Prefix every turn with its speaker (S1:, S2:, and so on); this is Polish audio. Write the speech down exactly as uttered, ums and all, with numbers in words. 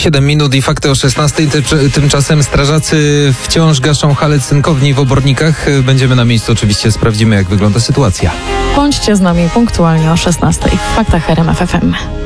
S1: siedem minut i fakty o szesnastej. Ty, tymczasem strażacy wciąż gaszą halę cynkowni w Obornikach. Będziemy na miejscu, oczywiście sprawdzimy, jak wygląda sytuacja.
S2: Bądźcie z nami punktualnie o szesnastej w Faktach R M F F M.